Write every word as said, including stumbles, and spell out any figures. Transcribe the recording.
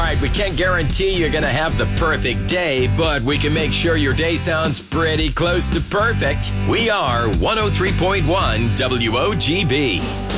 right, we can't guarantee you're going to have the perfect day, but we can make sure your day sounds pretty close to perfect. We are one oh three point one W O G B.